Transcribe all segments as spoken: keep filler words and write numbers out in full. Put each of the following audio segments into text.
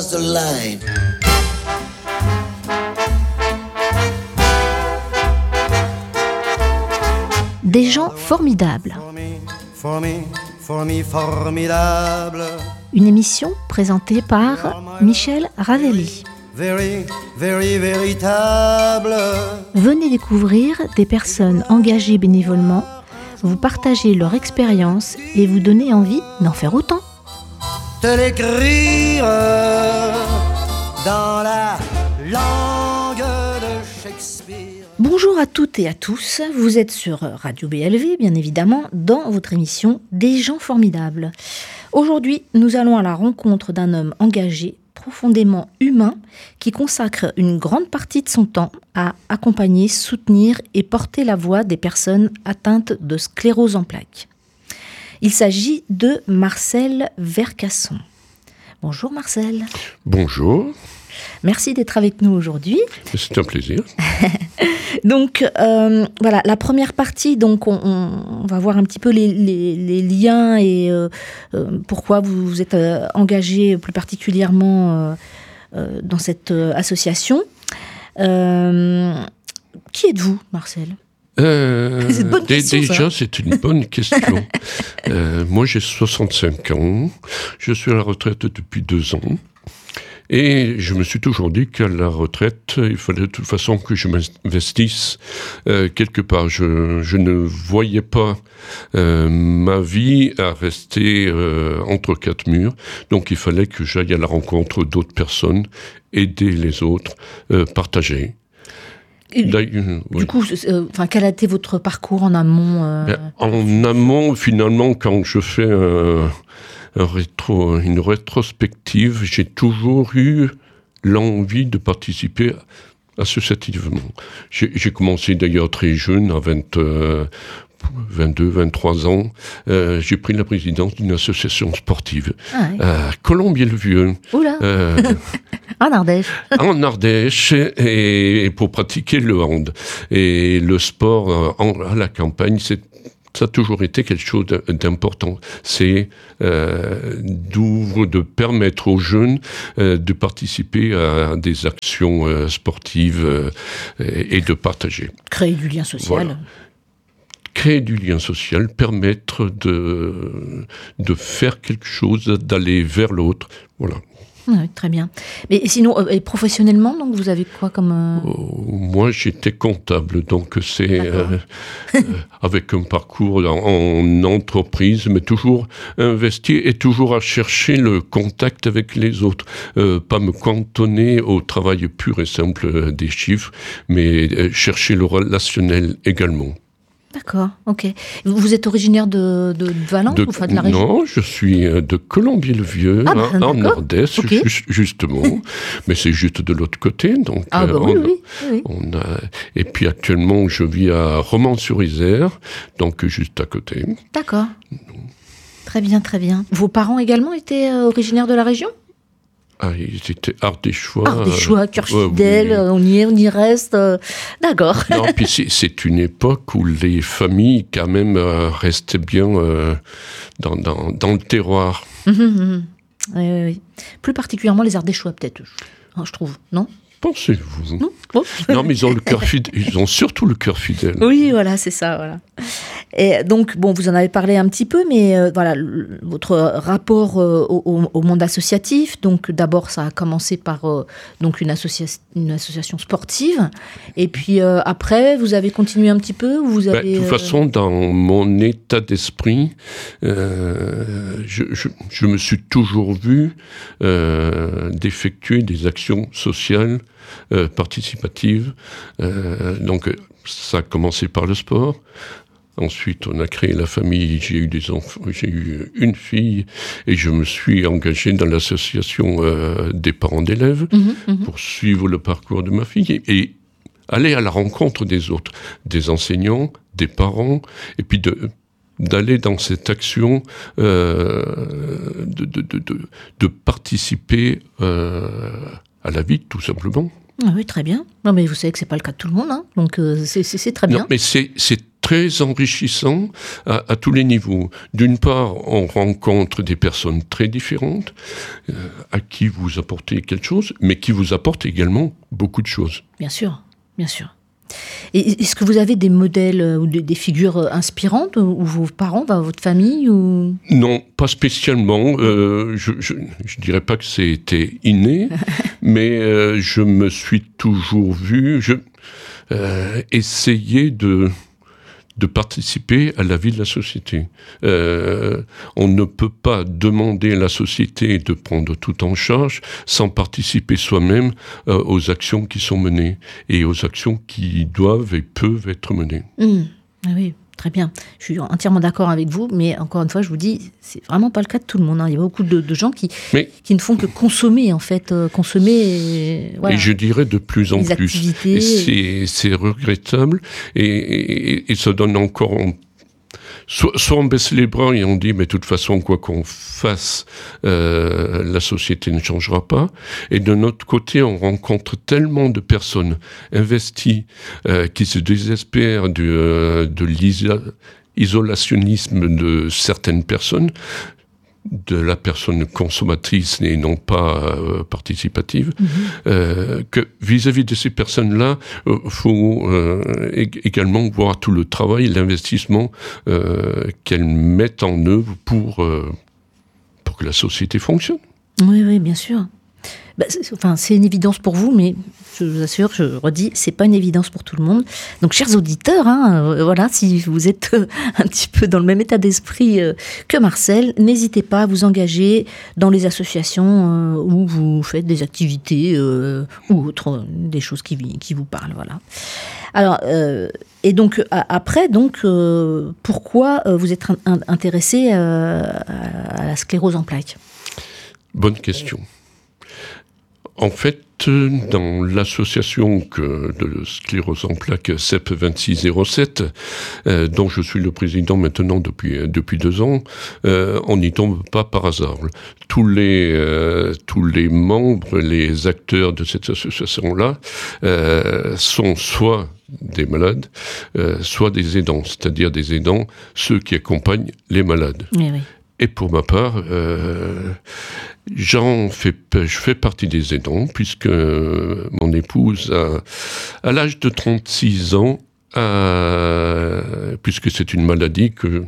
the line. Des gens formidables. Formi, formi, formidable. Une émission présentée par Michel Ravelli. Very, very, véritable. Venez découvrir des personnes engagées bénévolement, vous partager leur expérience et vous donner envie d'en faire autant. De l'écrire dans la langue de Shakespeare. Bonjour à toutes et à tous, vous êtes sur Radio B L V, bien évidemment, dans votre émission Des gens formidables. Aujourd'hui, nous allons à la rencontre d'un homme engagé, profondément humain, qui consacre une grande partie de son temps à accompagner, soutenir et porter la voix des personnes atteintes de sclérose en plaques. Il s'agit de Marcel Vercasson. Bonjour Marcel. Bonjour. Merci d'être avec nous aujourd'hui. C'est un plaisir. Donc euh, voilà, la première partie, donc on, on va voir un petit peu les, les, les liens et euh, euh, pourquoi vous vous êtes euh, engagé plus particulièrement euh, euh, dans cette euh, association. Euh, qui êtes-vous, Marcel ? Euh, C'est une bonne question, déjà, ça. c'est une bonne question. euh, moi, j'ai soixante-cinq ans. Je suis à la retraite depuis deux ans. Et je me suis toujours dit qu'à la retraite, il fallait de toute façon que je m'investisse euh, quelque part. Je, je ne voyais pas euh, ma vie à rester euh, entre quatre murs. Donc il fallait que j'aille à la rencontre d'autres personnes, aider les autres, euh, partager. Et, D'ailleurs, Du oui. coup, euh, enfin, quel a été votre parcours en amont euh... Ben, en amont, finalement, quand je fais un, un rétro, une rétrospective, j'ai toujours eu l'envie de participer associativement. J'ai, j'ai commencé d'ailleurs très jeune, à vingt, euh, vingt-deux, vingt-trois ans. Euh, j'ai pris la présidence d'une association sportive Ah, ouais. à Colombier-le-Vieux. Oula, Euh, en Ardèche. en Ardèche, et pour pratiquer le hand. Et le sport euh, en, à la campagne, c'est, ça a toujours été quelque chose d'important. C'est euh, d'ouvre, de permettre aux jeunes euh, de participer à des actions euh, sportives euh, et, et de partager. Créer du lien social. Voilà. Créer du lien social, permettre de, de faire quelque chose, d'aller vers l'autre. Voilà. Oui, très bien. Mais sinon, euh, et professionnellement, donc, vous avez quoi comme... euh... Oh, moi, j'étais comptable, donc c'est euh, euh, avec un parcours en, en entreprise, mais toujours investi et toujours à chercher le contact avec les autres. Euh, pas me cantonner au travail pur et simple des chiffres, mais euh, chercher le relationnel également. D'accord, ok. Vous êtes originaire de, de, de Valence De, ou enfin de la région? non, je suis de Colombier-le-Vieux, Ah, bah, en, en d'accord. Ardèche, Ok. ju- justement. Mais c'est juste de l'autre côté. Donc, Ah bah euh, oui, on, oui, oui. on a, et puis actuellement, je vis à Romans-sur-Isère, donc juste à côté. D'accord. Très bien, très bien. Vos parents également étaient euh, originaires de la région? Ah, ils étaient ardéchois. Ardéchois, cœur euh, fidèle, oui. euh, on y est, on y reste. euh, D'accord. Non, puis c'est, c'est une époque où les familles, quand même, euh, restaient bien euh, dans, dans, dans le terroir. Mhm, mhm. Oui, oui, oui. Plus particulièrement les Ardéchois, peut-être, je, je trouve, non? Pensez-vous? Non, bon. Non, mais ils ont le cœur fidèle. Ils ont surtout le cœur fidèle. Oui, voilà, c'est ça, voilà. Et donc, bon, vous en avez parlé un petit peu, mais euh, voilà, le- votre rapport euh, au, au- au monde associatif. Donc, d'abord, ça a commencé par euh, donc une, associa- une association sportive, et puis euh, après, vous avez continué un petit peu. Vous Ben, avez. de toute euh, façon, dans mon état d'esprit, euh, je, je, je me suis toujours vu euh, d'effectuer des actions sociales euh, participatives. Euh, donc, ça a commencé par le sport. Ensuite, on a créé la famille, j'ai eu des enfants, j'ai eu une fille, et je me suis engagé dans l'association euh, des parents d'élèves mhm, mhm. pour suivre le parcours de ma fille et, et aller à la rencontre des autres, des enseignants, des parents, et puis de, d'aller dans cette action, euh, de, de, de, de, de participer euh, à la vie, tout simplement. Ah oui, très bien. Non, mais vous savez que c'est pas le cas de tout le monde, hein, donc euh, c'est, c'est, c'est très bien. Non, mais c'est, c'est très enrichissant à, à tous les niveaux. D'une part, on rencontre des personnes très différentes, euh, à qui vous apportez quelque chose, mais qui vous apportent également beaucoup de choses. Bien sûr, bien sûr. Et est-ce que vous avez des modèles ou des, des figures inspirantes, ou vos parents, votre famille ou... Non, pas spécialement. Euh, je, je, je dirais pas que c'était inné, mais euh, je me suis toujours vu je, euh, essayer de... de participer à la vie de la société. Euh, on ne peut pas demander à la société de prendre tout en charge sans participer soi-même euh, aux actions qui sont menées et aux actions qui doivent et peuvent être menées. Mmh. Ah oui, très bien. Je suis entièrement d'accord avec vous, mais encore une fois, je vous dis, c'est vraiment pas le cas de tout le monde. Hein. Il y a beaucoup de, de gens qui, mais, qui ne font que consommer, en fait. Euh, consommer, et, voilà, et je dirais de plus en les plus. Activités. Et c'est, c'est regrettable, et, et, et ça donne encore... En, soit, soit on baisse les bras et on dit, mais de toute façon, quoi qu'on fasse, euh, la société ne changera pas. Et de notre côté, on rencontre tellement de personnes investies euh, qui se désespèrent du, euh, de l'isolationnisme de certaines personnes, de la personne consommatrice et non pas euh, participative, mmh. euh, que vis-à-vis de ces personnes-là, il euh, faut euh, ég- également voir tout le travail, l'investissement euh, qu'elles mettent en œuvre pour, euh, pour que la société fonctionne. Oui, oui, bien sûr. Bah, c'est, enfin, c'est une évidence pour vous, mais je vous assure, je redis, c'est pas une évidence pour tout le monde. Donc, chers auditeurs, hein, euh, voilà, si vous êtes euh, un petit peu dans le même état d'esprit euh, que Marcel, n'hésitez pas à vous engager dans les associations euh, où vous faites des activités euh, ou autres, des choses qui, qui vous parlent, voilà. Alors, euh, et donc à, après, donc, euh, pourquoi euh, vous êtes un, intéressé euh, à, à la sclérose en plaques ? Bonne question. En fait, dans l'association que de sclérose en plaques C E P vingt-six zéro sept, euh, dont je suis le président maintenant depuis, depuis deux ans, euh, on n'y tombe pas par hasard. Tous les, euh, tous les membres, les acteurs de cette association-là euh, sont soit des malades, euh, soit des aidants, c'est-à-dire des aidants, ceux qui accompagnent les malades. Oui, oui. Et pour ma part, euh, j'en fais, je fais partie des aidants, puisque mon épouse, a, à l'âge de trente-six ans, a, puisque c'est une maladie que,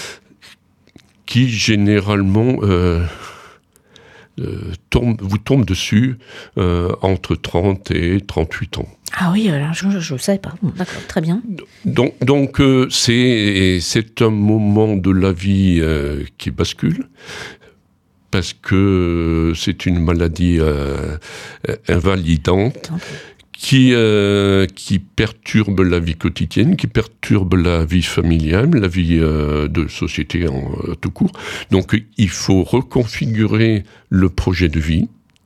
qui généralement euh, euh, tombe, vous tombe dessus euh, entre trente et trente-huit ans. Ah oui, alors je ne savais pas. Bon, d'accord, très bien. Donc, donc euh, c'est, c'est un moment de la vie euh, qui bascule, parce que c'est une maladie euh, invalidante, okay. qui, euh, qui perturbe la vie quotidienne, qui perturbe la vie familiale, la vie euh, de société en euh, tout court. Donc il faut reconfigurer le projet de vie.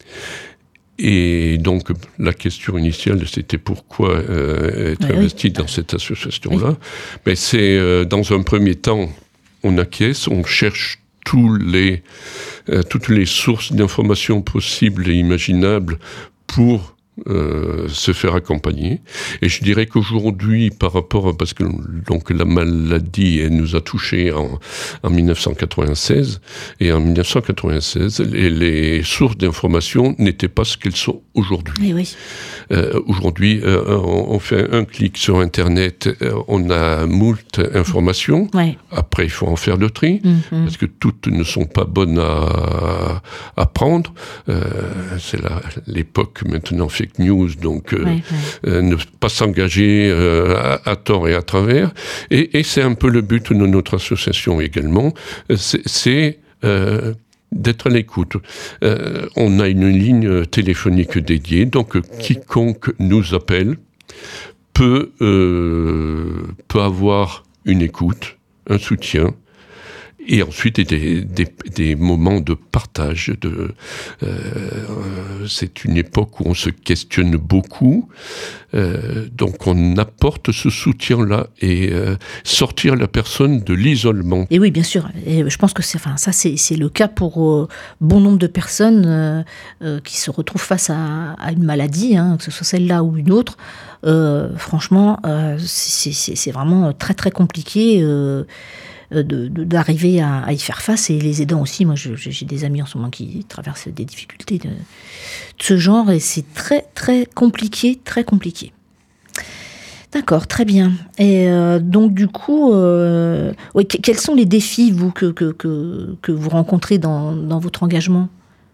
Et donc, la question initiale, c'était pourquoi euh, être oui, investi oui. dans cette association-là. Oui. Mais c'est, euh, dans un premier temps, on acquiesce, on cherche tous les, euh, toutes les sources d'informations possibles et imaginables pour Euh, se faire accompagner. Et je dirais qu'aujourd'hui, par rapport à, parce que donc la maladie elle nous a touchés en, en dix-neuf cent quatre-vingt-seize, et en dix-neuf cent quatre-vingt-seize, les, les sources d'information n'étaient pas ce qu'elles sont aujourd'hui. Oui, oui. Euh, aujourd'hui, euh, on, on fait un clic sur Internet, euh, on a moult informations. Ouais. Après, il faut en faire le tri, mm-hmm. parce que toutes ne sont pas bonnes à, à prendre. Euh, c'est la, l'époque maintenant fake news, donc euh, ouais, ouais. Euh, ne pas s'engager euh, à, à tort et à travers. Et, et c'est un peu le but de notre association également. C'est, c'est euh, d'être à l'écoute. Euh, on a une ligne téléphonique dédiée, donc quiconque nous appelle peut, euh, peut avoir une écoute, un soutien, Et ensuite, des, des, des moments de partage. De, euh, c'est une époque où on se questionne beaucoup. Euh, donc, on apporte ce soutien-là et euh, sortir la personne de l'isolement. Et oui, bien sûr. Et je pense que c'est, enfin, ça, c'est, c'est le cas pour euh, bon nombre de personnes euh, euh, qui se retrouvent face à, à une maladie, hein, que ce soit celle-là ou une autre. Euh, franchement, euh, c'est, c'est, c'est vraiment très, très compliqué. Euh, De, de, d'arriver à, à y faire face, et les aidants aussi. Moi, je, j'ai des amis en ce moment qui traversent des difficultés de, de ce genre, et c'est très, très compliqué, très compliqué. D'accord, très bien. Et euh, donc, du coup, euh, ouais, que, quels sont les défis, vous, que, que, que, que vous rencontrez dans, dans votre engagement ?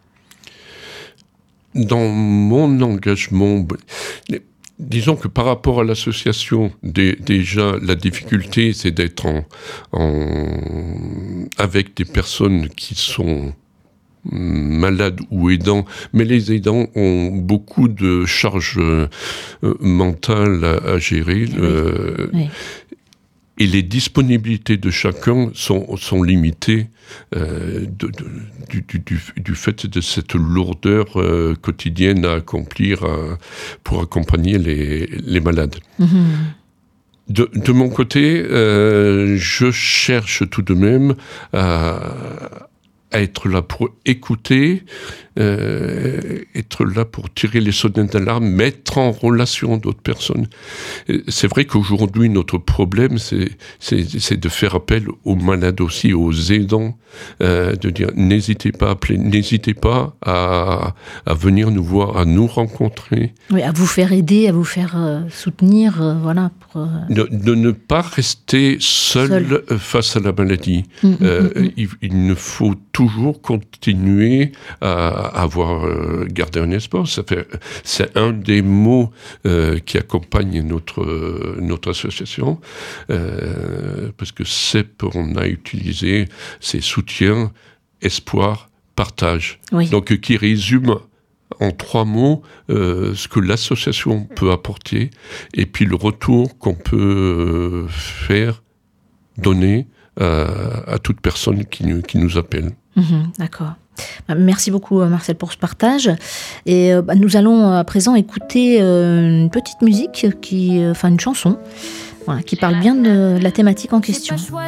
Dans mon engagement... Disons que par rapport à l'association, dé, déjà, la difficulté, c'est d'être en, en, avec des personnes qui sont malades ou aidants, mais les aidants ont beaucoup de charges euh, mentales à, à gérer. Oui. Euh, oui. Et les disponibilités de chacun sont, sont limitées euh, de, de, du, du, du fait de cette lourdeur euh, quotidienne à accomplir euh, pour accompagner les, les malades. Mm-hmm. De, de mon côté, euh, je cherche tout de même à, à être là pour écouter, euh, être là pour tirer les sonnettes d'alarme, mettre en relation d'autres personnes. C'est vrai qu'aujourd'hui, notre problème, c'est, c'est, c'est de faire appel aux malades aussi, aux aidants, euh, de dire n'hésitez pas à appeler, n'hésitez pas à, à venir nous voir, à nous rencontrer. Oui, à vous faire aider, à vous faire euh, soutenir, euh, voilà. Pour, euh... de, de ne pas rester seul, seul. face à la maladie. Mmh, euh, mmh, mmh. Il, il ne faut toujours continuer à avoir euh, gardé un espoir. Ça fait, c'est un des mots euh, qui accompagne notre, euh, notre association, euh, parce que C E P, on a utilisé ces soutiens, espoir, partage. Oui. Donc, qui résume en trois mots euh, ce que l'association peut apporter et puis le retour qu'on peut euh, faire, donner à, à toute personne qui, qui nous appelle. Mmh, d'accord. Merci beaucoup Marcel pour ce partage. Et euh, bah, nous allons à présent écouter euh, une petite musique, qui, euh, enfin une chanson, voilà, qui parle bien de la thématique en question.